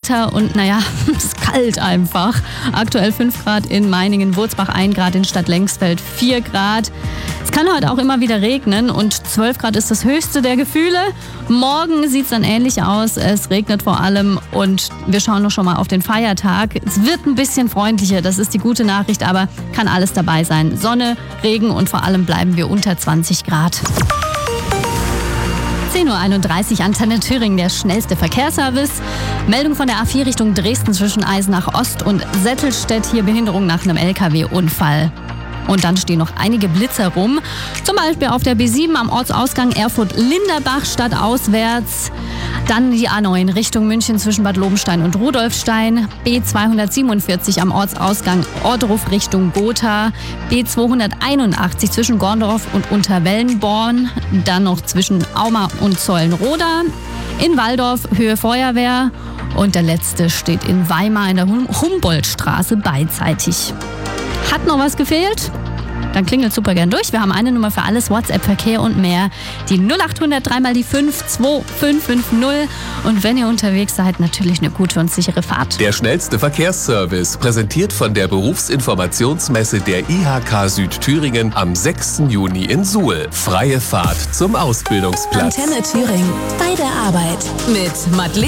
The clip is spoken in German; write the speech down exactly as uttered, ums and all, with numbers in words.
Wetter und naja, es ist kalt einfach. Aktuell fünf Grad in Meiningen, Wurzbach ein Grad, in Stadt Lengsfeld vier Grad. Es kann heute auch immer wieder regnen und zwölf Grad ist das höchste der Gefühle. Morgen sieht es dann ähnlich aus. Es regnet vor allem und wir schauen noch schon mal auf den Feiertag. Es wird ein bisschen freundlicher, das ist die gute Nachricht, aber kann alles dabei sein. Sonne, Regen und vor allem bleiben wir unter zwanzig Grad. zehn Uhr einunddreißig, Antenne Thüringen, der schnellste Verkehrsservice. Meldung von der A vier Richtung Dresden zwischen Eisenach Ost und Settelstedt. Hier Behinderung nach einem L K W-Unfall. Und dann stehen noch einige Blitzer rum. Zum Beispiel auf der B sieben am Ortsausgang Erfurt-Linderbach stadtauswärts. Dann die A neun Richtung München zwischen Bad Lobenstein und Rudolfstein. B zweihundertsiebenundvierzig am Ortsausgang Ordruf Richtung Gotha. B zweihunderteinundachtzig zwischen Gorndorf und Unterwellenborn. Dann noch zwischen Auma und Zollenroda. In Walldorf Höhe Feuerwehr. Und der letzte steht in Weimar in der Hum- Humboldtstraße beidseitig. Hat noch was gefehlt? Dann klingelt super gern durch. Wir haben eine Nummer für alles, WhatsApp, Verkehr und mehr. Die null acht hundert drei mal die fünf zwei fünf fünf null. Und wenn ihr unterwegs seid, natürlich eine gute und sichere Fahrt. Der schnellste Verkehrsservice, präsentiert von der Berufsinformationsmesse der I H K Südthüringen am sechsten Juni in Suhl. Freie Fahrt zum Ausbildungsplatz. Antenne Thüringen. Bei der Arbeit. Mit Madeleine.